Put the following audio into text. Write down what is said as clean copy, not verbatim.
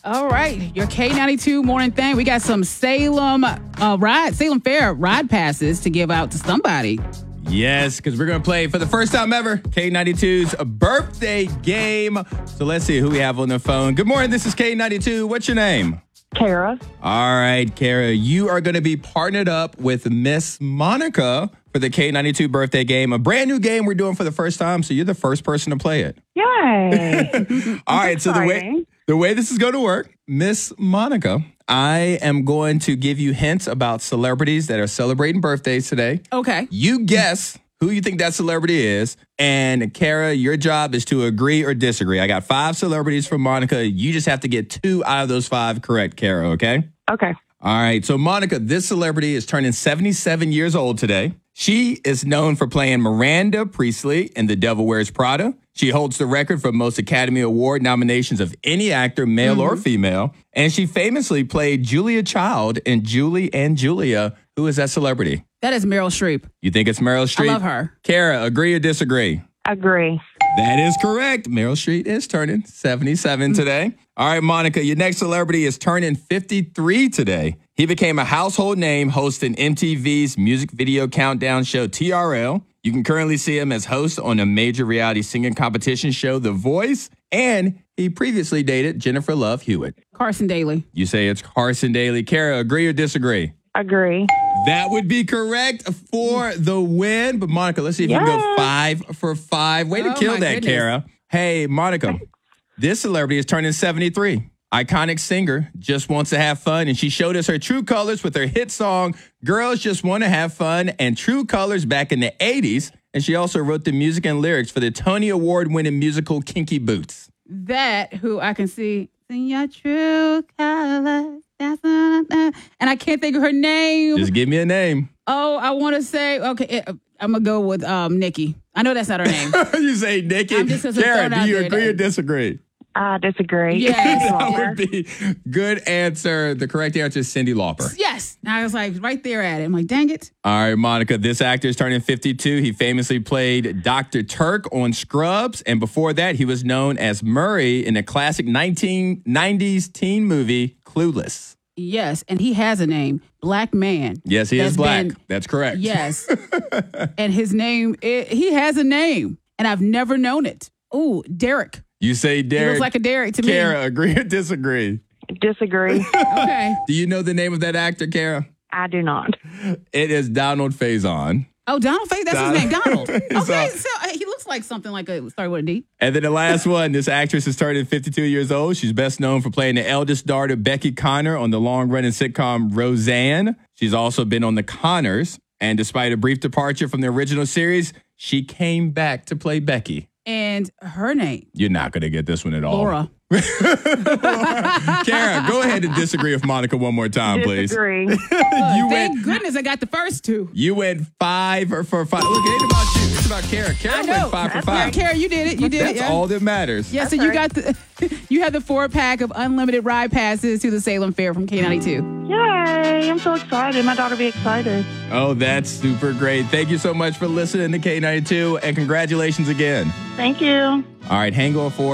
All right, your K92 morning thing. We got some Salem Fair ride passes to give out to somebody. Yes, because we're going to play for the first time ever K92's birthday game. So let's see who we have on the phone. Good morning. This is K92. What's your name? Kara. All right, Kara, you are going to be partnered up with Miss Monica for the K92 birthday game, a brand new game we're doing for the first time. So you're the first person to play it. Yay. All right, so the way this is going to work, Miss Monica, I am going to give you hints about celebrities that are celebrating birthdays today. Okay. You guess who you think that celebrity is. And Kara, your job is to agree or disagree. I got 5 celebrities from Monica. You just have to get 2 out of those 5 correct, Kara, okay? Okay. All right. So, Monica, this celebrity is turning 77 years old today. She is known for playing Miranda Priestley in The Devil Wears Prada. She holds the record for most Academy Award nominations of any actor, male or female. And she famously played Julia Child in Julie and Julia. Who is that celebrity? That is Meryl Streep. You think it's Meryl Streep? I love her. Kara, agree or disagree? Agree. That is correct. Meryl Streep is turning 77 today. All right, Monica, your next celebrity is turning 53 today. He became a household name hosting MTV's music video countdown show TRL. You can currently see him as host on a major reality singing competition show, The Voice, and he previously dated Jennifer Love Hewitt. Carson Daly. You say it's Carson Daly. Kara, agree or disagree? Agree. That would be correct for the win. But Monica, let's see if you can go 5 for 5. Way to kill that, goodness. Kara. Hey, Monica, this celebrity is turning 73. Iconic singer, just wants to have fun. And she showed us her true colors with her hit song, Girls Just Want to Have Fun, and True Colors back in the 80s. And she also wrote the music and lyrics for the Tony Award-winning musical Kinky Boots. That who I can see in your true colors. And I can't think of her name. Just give me a name. Oh, I want to say, okay, I'm going to go with Nikki. I know that's not her name. You say Nikki. I'm just Kara, do you there, agree or disagree? I disagree. Yes. That would be good answer. The correct answer is Cyndi Lauper. Yes. And I was like right there at it. I'm like, dang it. All right, Monica, this actor is turning 52. He famously played Dr. Turk on Scrubs. And before that, he was known as Murray in the classic 1990s teen movie, Clueless. Yes. And he has a name, Black Man. Yes, he is black. That's correct. Yes. And his name, he has a name. And I've never known it. Ooh, Derek. You say Derek. He looks like a Derek to me. Kara, agree or disagree? Disagree. Okay. Do you know the name of that actor, Kara? I do not. It is Donald Faison. Oh, Donald Faison. That's his name, Donald. Okay, So- so he looks like something like a, sorry, what a D. And then the last one, this actress is turning 52 years old. She's best known for playing the eldest daughter, Becky Connor, on the long-running sitcom Roseanne. She's also been on The Connors. And despite a brief departure from the original series, she came back to play Becky. And her name, You're not going to get this one at all. Laura. Kara, go ahead and disagree with Monica one more time, please. Disagree. Thank goodness I got the first 2. You went 5 for 5. Look, it ain't about you. It's about Kara. Kara went 5 for 5. Yeah, Kara, you did it. You did it. That's Yeah. all that matters. Yeah, so you got you had the 4-pack of unlimited ride passes to the Salem Fair from K92. Yay. I'm so excited. My daughter will be excited. Oh, that's super great. Thank you so much for listening to K92, and congratulations again. Thank you. All right, hang on for